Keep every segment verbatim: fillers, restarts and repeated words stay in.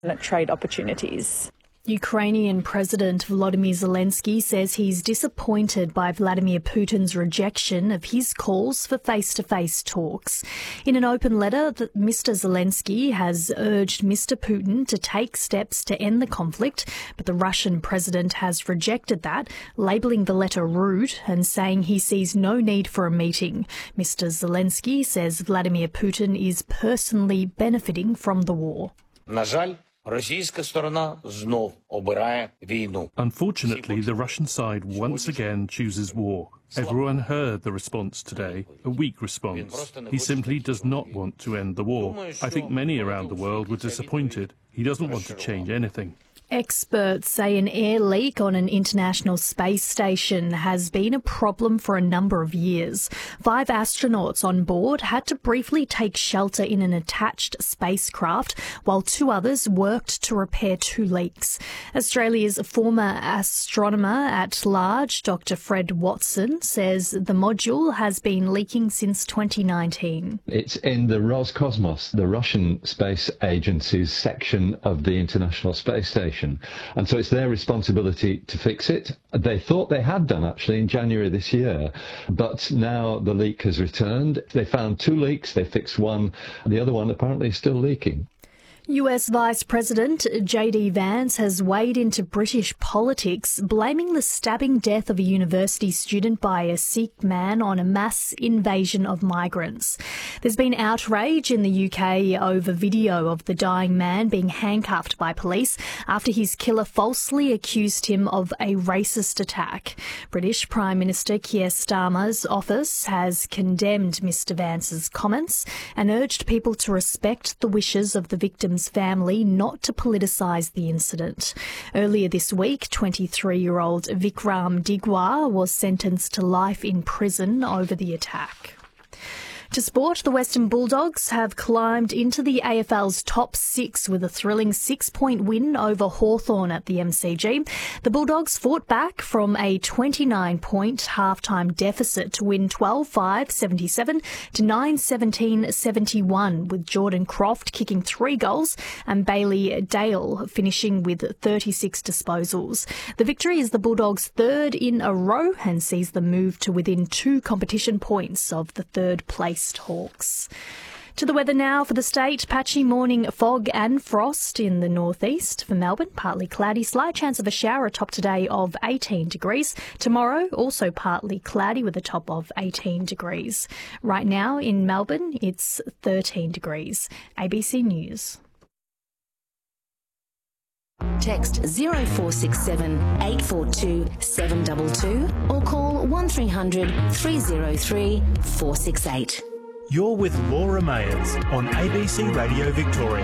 trade opportunities. Ukrainian President Volodymyr Zelensky says he's disappointed by Vladimir Putin's rejection of his calls for face-to-face talks. In an open letter, Mister Zelensky has urged Mister Putin to take steps to end the conflict, but the Russian president has rejected that, labelling the letter rude and saying he sees no need for a meeting. Mister Zelensky says Vladimir Putin is personally benefiting from the war. Unfortunately, the Russian side once again chooses war. Everyone heard the response today, a weak response. He simply does not want to end the war. I think many around the world were disappointed. He doesn't want to change anything. Experts say an air leak on an international space station has been a problem for a number of years. Five astronauts on board had to briefly take shelter in an attached spacecraft while two others worked to repair two leaks. Australia's former astronomer at large, Doctor Fred Watson, says the module has been leaking since twenty nineteen. It's in the Roscosmos, the Russian space agency's section of the International Space Station. And so it's their responsibility to fix it. They thought they had done actually in January this year, but now the leak has returned. They found two leaks, they fixed one, the other one apparently is still leaking. U S Vice President J D Vance has waded into British politics, blaming the stabbing death of a university student by a Sikh man on a mass invasion of migrants. There's been outrage in the U K over video of the dying man being handcuffed by police after his killer falsely accused him of a racist attack. British Prime Minister Keir Starmer's office has condemned Mister Vance's comments and urged people to respect the wishes of the victim's family not to politicise the incident. Earlier this week, twenty-three-year-old Vikram Digwar was sentenced to life in prison over the attack. To sport, the Western Bulldogs have climbed into the A F L's top six with a thrilling six-point win over Hawthorn at the M C G. The Bulldogs fought back from a twenty-nine point half-time deficit to win twelve five seventy-seven to nine seventeen seventy-one, with Jordan Croft kicking three goals and Bailey Dale finishing with thirty-six disposals. The victory is the Bulldogs' third in a row and sees them move to within two competition points of the third place Hawks. To the weather now for the state. Patchy morning fog and frost in the northeast. For Melbourne, partly cloudy, slight chance of a shower, a top today of eighteen degrees. Tomorrow, also partly cloudy with a top of eighteen degrees. Right now in Melbourne, it's thirteen degrees. A B C News. Text zero four six seven eight four two seven two two or call one three hundred three oh three four six eight. You're with Laura Mayers on A B C Radio Victoria.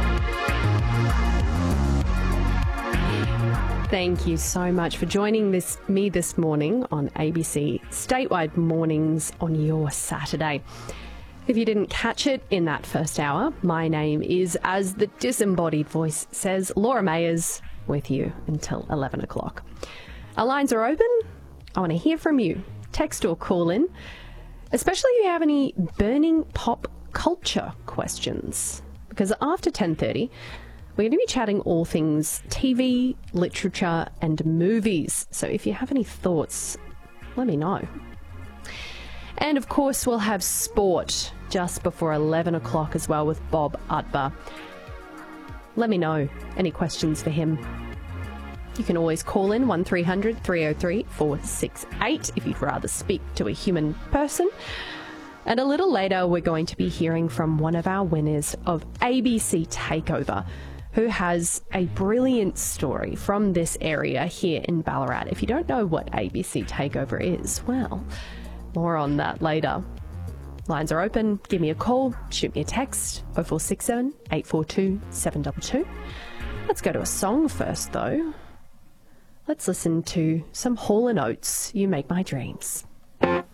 Thank you so much for joining this me this morning on A B C Statewide Mornings on your Saturday. If you didn't catch it in that first hour, my name is, as the disembodied voice says, Laura Mayers, with you until eleven o'clock. Our lines are open. I want to hear from you. Text or call in, especially if you have any burning pop culture questions, because after ten thirty, we're going to be chatting all things T V, literature and movies. So if you have any thoughts, let me know. And of course, we'll have sport just before eleven o'clock as well with Bob Utber. Let me know any questions for him. You can always call in one three hundred three oh three four six eight if you'd rather speak to a human person. And a little later, we're going to be hearing from one of our winners of A B C Takeover, who has a brilliant story from this area here in Ballarat. If you don't know what A B C Takeover is, well, more on that later. Lines are open. Give me a call. Shoot me a text. oh four six seven eight four two seven two two. Let's go to a song first, though. Let's listen to some Hall and Oates, You Make My Dreams.